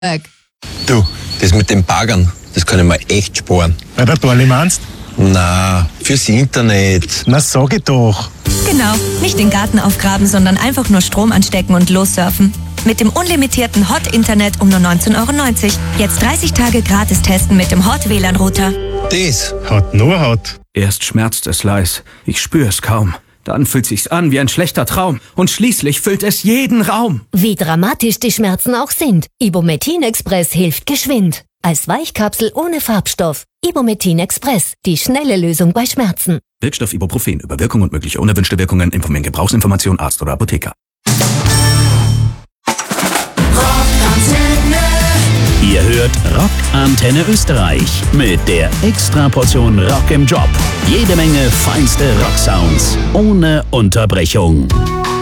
Du, das mit den Baggern, das kann ich mir echt sparen. Bei der Dorli meinst? Na, fürs Internet. Na sag ich doch. Genau, nicht den Garten aufgraben, sondern einfach nur Strom anstecken und lossurfen. Mit dem unlimitierten Hot-Internet um nur 19,90 €. Jetzt 30 Tage gratis testen mit dem Hot-WLAN-Router. Das? Hat nur hat. Erst schmerzt es leis, ich spür es kaum. Dann fühlt sich's an wie ein schlechter Traum und schließlich füllt es jeden Raum. Wie dramatisch die Schmerzen auch sind, Ibumetin Express hilft geschwind. Als Weichkapsel ohne Farbstoff. Ibumetin Express, die schnelle Lösung bei Schmerzen. Wirkstoff Ibuprofen. Über Wirkung und mögliche unerwünschte Wirkungen informieren Gebrauchsinformation Arzt oder Apotheker. Ihr hört Rock Antenne Österreich mit der Extraportion Rock im Job. Jede Menge feinste Rocksounds ohne Unterbrechung.